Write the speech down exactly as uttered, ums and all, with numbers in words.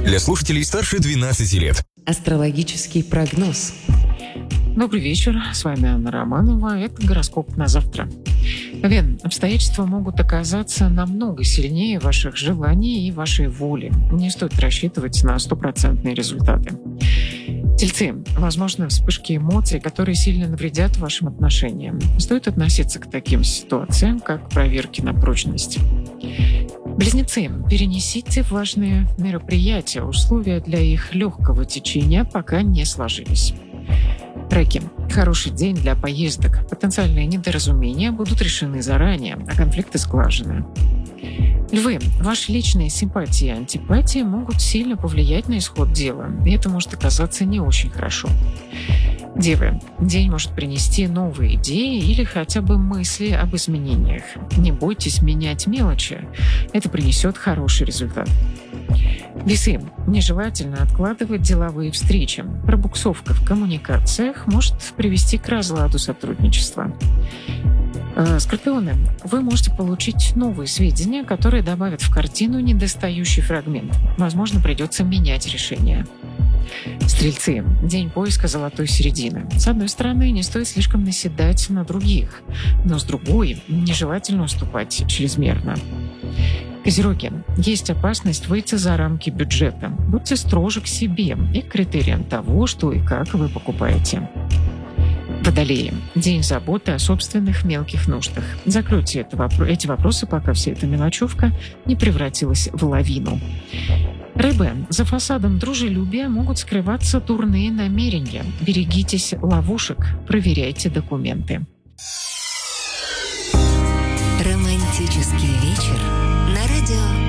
Для слушателей старше двенадцати лет. Астрологический прогноз. Добрый вечер, с вами Анна Романова. Это гороскоп на завтра. Овен, обстоятельства могут оказаться намного сильнее ваших желаний и вашей воли. Не стоит рассчитывать на стопроцентные результаты. Тельцы, возможны вспышки эмоций, которые сильно навредят вашим отношениям. Стоит относиться к таким ситуациям, как проверки на прочность. Близнецы, перенесите важные мероприятия, условия для их легкого течения пока не сложились. Раки, хороший день для поездок. Потенциальные недоразумения будут решены заранее, а конфликты сглажены. Львы, ваши личные симпатии и антипатии могут сильно повлиять на исход дела, и это может оказаться не очень хорошо. Девы, день может принести новые идеи или хотя бы мысли об изменениях. Не бойтесь менять мелочи, это принесет хороший результат. Весы, нежелательно откладывать деловые встречи. Пробуксовка в коммуникациях может привести к разладу сотрудничества. Скорпионы, вы можете получить новые сведения, которые добавят в картину недостающий фрагмент. Возможно, придется менять решение. Стрельцы, день поиска золотой середины. С одной стороны, не стоит слишком наседать на других, но с другой, нежелательно уступать чрезмерно. Козероги, есть опасность выйти за рамки бюджета. Будьте строже к себе и к критериям того, что и как вы покупаете. Водолеи, день заботы о собственных мелких нуждах. Закройте это, эти вопросы, пока вся эта мелочевка не превратилась в лавину. Рыбы, за фасадом дружелюбия могут скрываться дурные намерения. Берегитесь ловушек, проверяйте документы. Романтический вечер на радио